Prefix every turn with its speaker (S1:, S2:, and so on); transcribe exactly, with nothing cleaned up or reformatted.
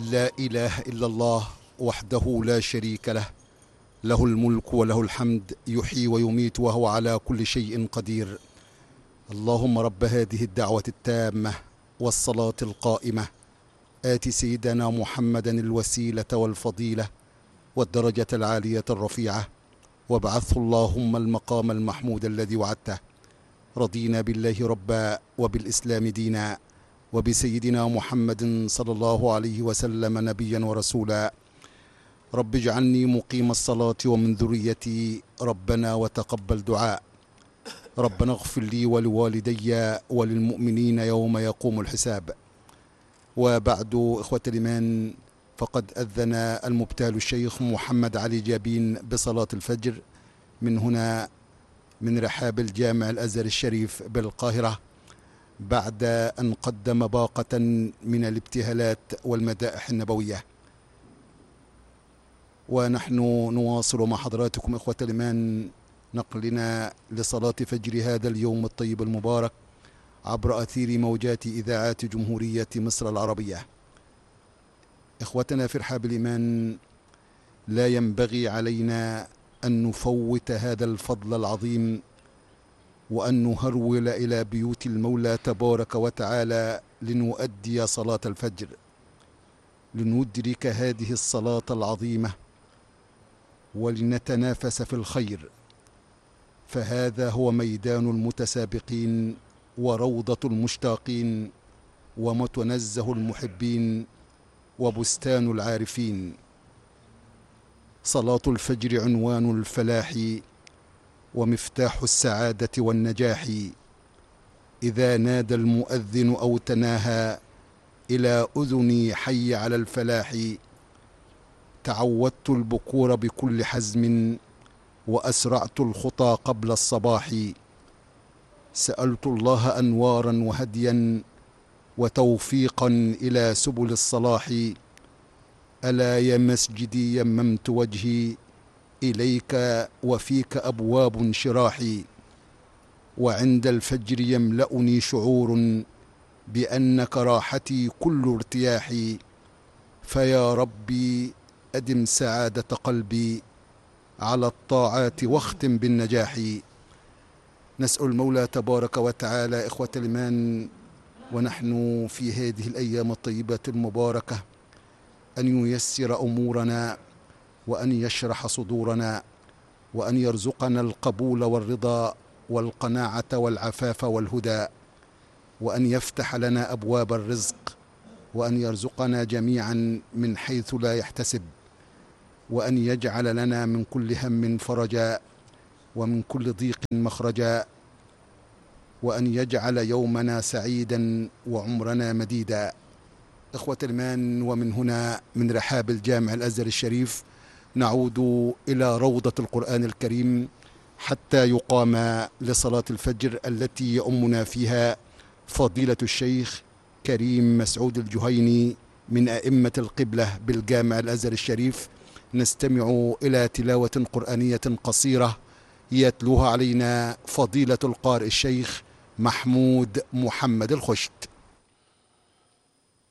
S1: لا إله إلا الله وحده لا شريك له، له الملك وله الحمد، يحيي ويميت وهو على كل شيء قدير. اللهم رب هذه الدعوة التامة والصلاة القائمة، آت سيدنا محمدا الوسيلة والفضيلة والدرجة العالية الرفيعة، وابعثه اللهم المقام المحمود الذي وعدته. رضينا بالله ربا وبالإسلام دينا وبسيدنا محمد صلى الله عليه وسلم نبيا ورسولا. رب اجعلني مقيم الصلاة ومن ذريتي ربنا وتقبل دعاء. ربنا اغفر لي ولوالدي وللمؤمنين يوم يقوم الحساب. وبعد، إخوة الإيمان، فقد أذن المبتهل الشيخ محمد علي جابين بصلاة الفجر من هنا من رحاب الجامع الأزهر الشريف بالقاهرة، بعد أن قدم باقة من الابتهالات والمدائح النبوية. ونحن نواصل مع حضراتكم إخوة الإيمان نقلنا لصلاة فجر هذا اليوم الطيب المبارك عبر أثير موجات إذاعات جمهورية مصر العربية. إخوتنا في رحاب الإيمان، لا ينبغي علينا أن نفوت هذا الفضل العظيم وأن نهرول إلى بيوت المولى تبارك وتعالى لنؤدي صلاة الفجر، لندرك هذه الصلاة العظيمة ولنتنافس في الخير، فهذا هو ميدان المتسابقين وروضة المشتاقين ومتنزه المحبين وبستان العارفين. صلاة الفجر عنوان الفلاح ومفتاح السعادة والنجاح. إذا نادى المؤذن أو تناهى إلى أذني حي على الفلاح، تعودت البكور بكل حزم وأسرعت الخطى قبل الصباح. سألت الله أنوارا وهديا وتوفيقا إلى سبل الصلاح. ألا يا مسجدي يممت وجهي إليك وفيك أبواب انشراحي، وعند الفجر يملأني شعور بأنك راحتي كل ارتياحي. فيا ربي أدم سعادة قلبي على الطاعات واختم بالنجاح. نسأل المولى تبارك وتعالى إخوة الإيمان ونحن في هذه الأيام الطيبة المباركة أن ييسر أمورنا وأن يشرح صدورنا وأن يرزقنا القبول والرضا والقناعة والعفاف والهدى، وأن يفتح لنا أبواب الرزق، وأن يرزقنا جميعا من حيث لا يحتسب، وأن يجعل لنا من كل هم فرجا ومن كل ضيق مخرجا، وأن يجعل يومنا سعيدا وعمرنا مديدا. إخوة الإيمان، ومن هنا من رحاب الجامع الأزهر الشريف نعود إلى روضة القرآن الكريم حتى يقام لصلاة الفجر التي يؤمنا فيها فضيلة الشيخ كريم مسعود الجهيني من أئمة القبلة بالجامع الأزهر الشريف. نستمع إلى تلاوة قرآنية قصيرة يتلوها علينا فضيلة القارئ الشيخ محمود محمد الخشت.